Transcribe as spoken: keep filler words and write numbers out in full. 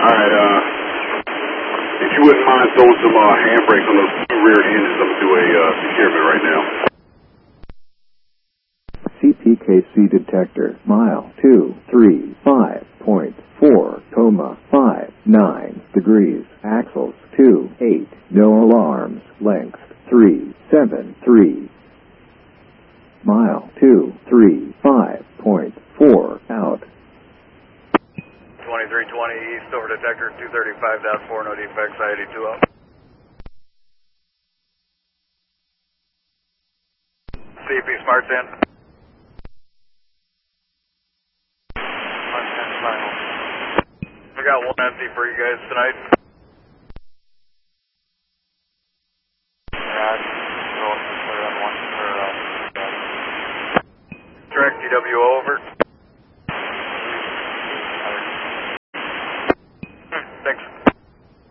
Alright, uh, if you wouldn't mind throwing some uh, handbrakes on those two rear hinges, I'm going to do a uh, securement right now. C P K C detector, mile two three five point four, coma five nine degrees, axles two eight, no alarms, length three seven three. Mile two three five point four, out. twenty-three twenty east over detector, two thirty-five point four, no defects, I eighty-two out. C P Smart's in. I got one empty for you guys tonight. Yeah, go clear on one for, uh, direct D W O over. Thanks.